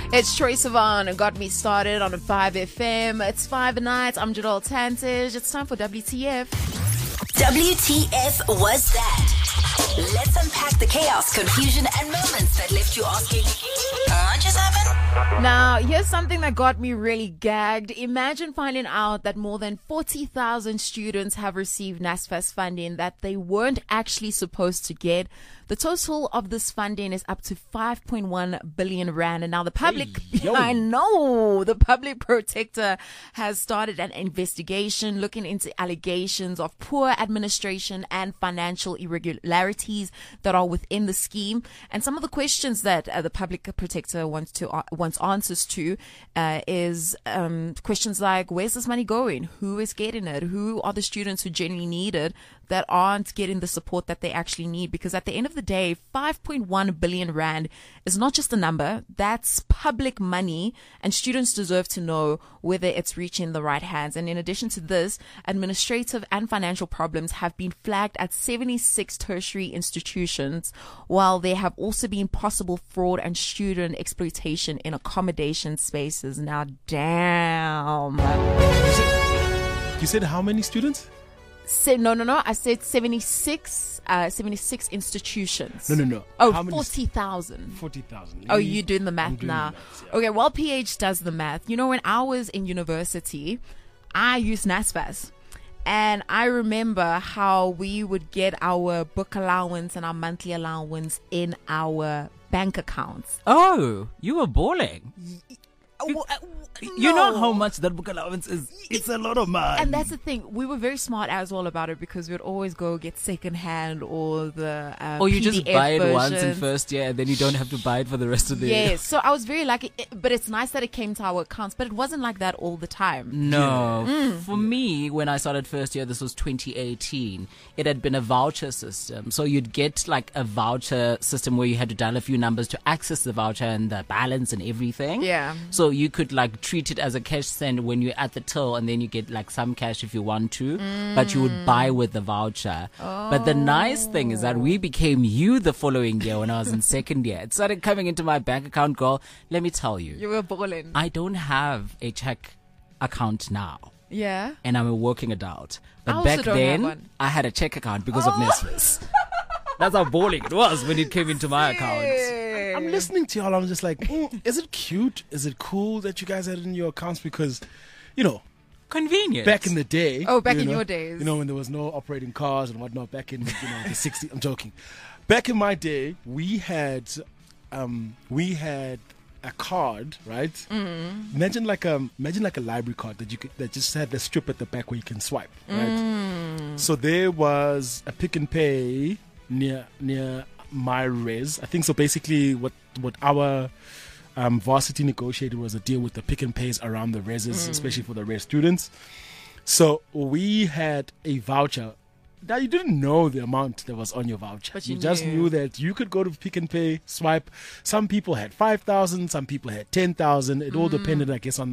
It's Troy Sivan and Got Me Started on a 5FM. It's 5 nights. I'm Jadal Tantage. It's time for WTF. WTF was that? Let's unpack the chaos, confusion, and moments that left you asking, what just happened? Now, here's something that got me really gagged. Imagine finding out that more than 40,000 students have received NSFAS funding that they weren't actually supposed to get. The total of this funding is up to 5.1 billion rand. And now the public, I know, the public protector has started an investigation looking into allegations of poor administration and financial irregularities that are within the scheme. And some of the questions that the public protector wants answers to is questions like, where's this money going? Who is getting it? Who are the students who genuinely need it that aren't getting the support that they actually need? Because at the end of the day, 5.1 billion rand is not just a number. That's public money, and students deserve to know whether it's reaching the right hands. And in addition to this, administrative and financial problems have been flagged at 76 tertiary institutions, while there have also been possible fraud and student exploitation in accommodation spaces. Now, damn. You said how many students? No. I said 76 institutions. No. Oh, 40,000. 40,000. Oh, you're doing the math now. The maths, yeah. Okay, while PH does the math, when I was in university, I used NSFAS. And I remember how we would get our book allowance and our monthly allowance in our bank accounts. Oh, you were balling. You know No. how much that book allowance is? It's a lot of money. And that's the thing. We were very smart as well about it because we'd always go get secondhand or the or you just PDF buy it once in versions. first year and then you don't have to buy it for the rest of the year. Yes, so I was very lucky, but it's nice that it came to our accounts, but it wasn't like that all the time. No. For me, when I started first year, this was 2018, it had been a voucher system. So you'd get like a voucher system where you had to dial a few numbers to access the voucher and the balance and everything. Yeah. So you could like treat it as a cash send when you're at the till, and then you get like some cash if you want to, but you would buy with the voucher. But the nice thing is that we became you the following year when I was in second year. It started coming into my bank account, girl. Let me tell you. You were balling. I don't have a check account now, Yeah. and I'm a working adult. I But also back don't have then, one. I had a check account because of NSFAS. That's how balling it was when it came into my account. I'm listening to y'all. I'm just like, is it cute? Is it cool that you guys had it in your accounts? Because, Convenient. back in the day. Oh, back in your days. When there was no operating cars and whatnot, back in the 60s. I'm joking. Back in my day, we had a card, right? Mm. Imagine like a library card that just had the strip at the back where you can swipe, right? Mm. So there was a Pick and Pay near my res. I think so. Basically, what our varsity negotiated was a deal with the Pick and Pays around the reses, especially for the res students. So we had a voucher. Now, you didn't know the amount that was on your voucher. But you you just knew. knew that you could go to Pick and Pay, swipe. Some people had 5,000, some people had 10,000. It all depended, I guess, on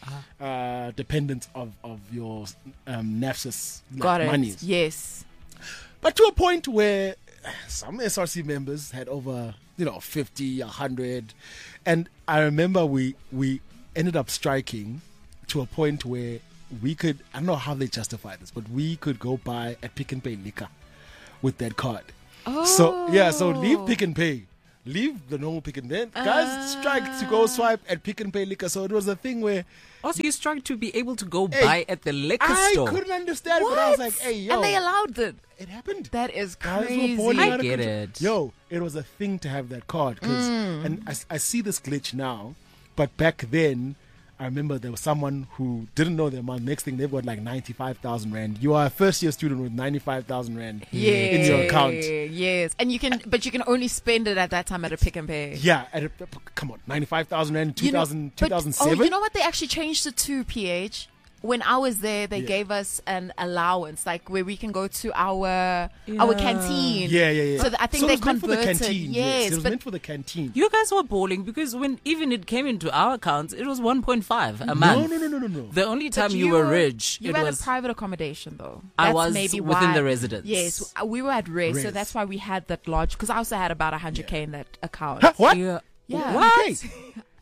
the dependence of your NAFSAS Got it. monies. Yes. But to a point where some SRC members had over, 50, 100. And I remember we ended up striking to a point where we could, I don't know how they justify this, but we could go buy a Pick and Pay liquor with that card. Oh. So leave Pick and Pay. Leave the normal Pick and Pay. Guys strike to go swipe at Pick and Pay liquor. So it was a thing where Also, you struck to be able to go buy at the liquor store. I couldn't understand, but I was like, hey, yo. And they allowed it. It happened. That is Guys were crazy. balling I out of get control. it. Yo, it was a thing to have that card. And I see this glitch now, but back then, I remember there was someone who didn't know their amount. Next thing, they've got like 95,000 rand. You are a first year student with 95,000 rand in your account. Yes. And you can only spend it at that time at a Pick and Pay. Yeah, come on, 95,000 rand in 2007? You know what? They actually changed it to, PH. When I was there, they gave us an allowance, like where we can go to our canteen. Yeah. So I think So it they was meant for the converted. canteen. Yes, it was but meant for the canteen. You guys were balling because when even it came into our accounts, it was 1.5 a month. No. The only time but you were rich, You it had was a private accommodation, though. I That's was maybe within why. the residence. Yes, we were at res, so Res. that's why we had that large. Because I also had about 100K in that account. Huh, what? Yeah. Yeah. What? Okay. Yes.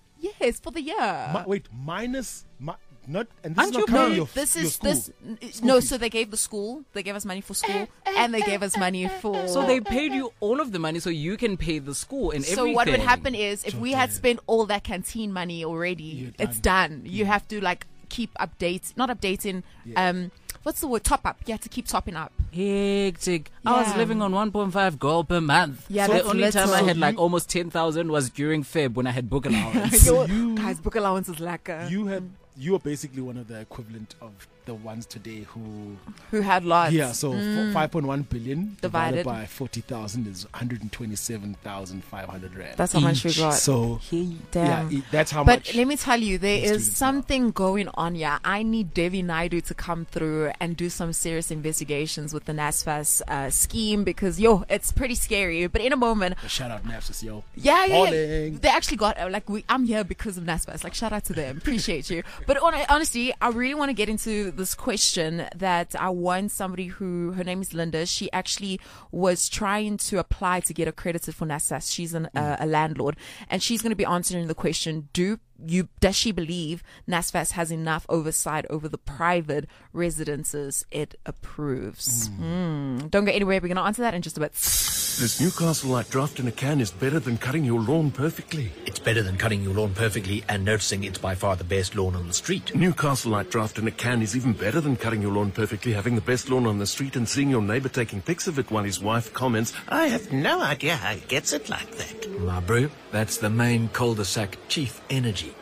Yes, for the year. Wait, minus not, and this Aren't is not you counting paying- your This your is school. no. So they gave the school. They gave us money for school, and they gave us money for. So they paid you all of the money so you can pay the school and So everything. what would happen is if we had spent all that canteen money already, You're it's done. You have to like keep not updating. What's the word? Top up. You have to keep topping up. Hectic. I was Yeah. living on 1.5 gold per month. Yeah, the that's only time I little. had like almost 10,000 was during Feb when I had book allowance. Guys, book allowance is lekker. You are basically one of the equivalent of the ones today who Who had lots? yeah. So 5.1 billion Divided. divided by 40,000 is 127,500 rand. That's how much we each. got. So Damn. yeah, that's how But much. let me tell you, there the is students are. something going on here. I need Devi Naidu to come through and do some serious investigations with the NSFAS scheme because, it's pretty scary. But in a moment, Shout out NAFSIS, yo. yeah. Balling. They actually got, I'm here because of NSFAS. Like, shout out to them. Appreciate you. But honestly, I really want to get into this question that I want somebody who, her name is Linda. She actually was trying to apply to get accredited for NSFAS. She's a landlord, and she's going to be answering the question, does she believe NSFAS has enough oversight over the private residences it approves? Don't go anywhere. We're going to answer that in just a bit. This Newcastle Light Draft in a can is better than cutting your lawn perfectly. It's better than cutting your lawn perfectly and noticing it's by far the best lawn on the street. Newcastle Light Draft in a can is even better than cutting your lawn perfectly, having the best lawn on the street and seeing your neighbour taking pics of it while his wife comments, "I have no idea how he gets it like that." My bro, that's the main cul-de-sac chief energy.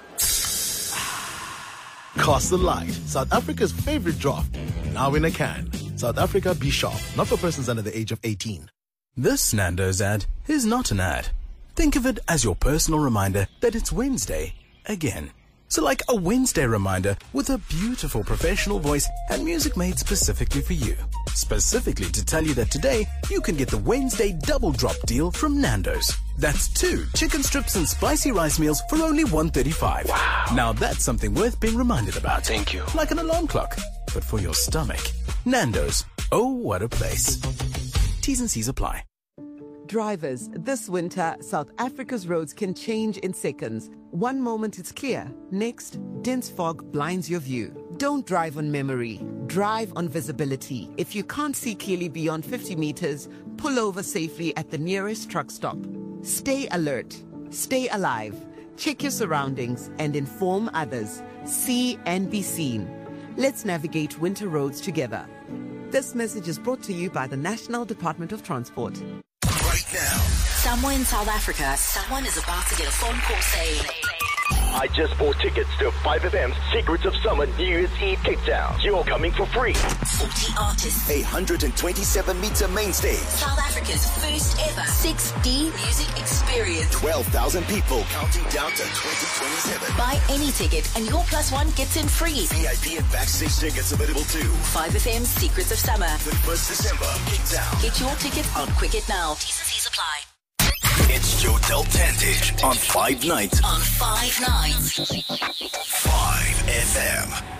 Castle Light, South Africa's favorite draft. Now in a can. South Africa, be sharp. Not for persons under the age of 18. This Nando's ad is not an ad. Think of it as your personal reminder that it's Wednesday again. So like a Wednesday reminder with a beautiful professional voice and music made specifically for you. Specifically to tell you that today you can get the Wednesday double drop deal from Nando's. That's 2 chicken strips and spicy rice meals for only $1.35. Wow. Now that's something worth being reminded about. Thank you. Like an alarm clock, but for your stomach. Nando's. Oh, what a place. T's and C's apply. Drivers, this winter, South Africa's roads can change in seconds. One moment it's clear, next, dense fog blinds your view. Don't drive on memory, drive on visibility. If you can't see clearly beyond 50 meters, pull over safely at the nearest truck stop. Stay alert, stay alive, check your surroundings and inform others. See and be seen. Let's navigate winter roads together. This message is brought to you by the National Department of Transport. Right now, somewhere in South Africa, someone is about to get a phone call saying, I just bought tickets to 5FM's Secrets of Summer New Year's Eve Kickdown. You're coming for free. 40 artists. 127-meter main stage. South Africa's first ever 6D music experience. 12,000 people counting down to 2027. Buy any ticket and your +1 gets in free. VIP and backstage tickets available too. 5FM's Secrets of Summer. 31st December, Kickdown. Get your ticket on Quicket now. T's and C's apply. It's Joe Deltantage on 5 Nights. On 5 Nights. 5FM.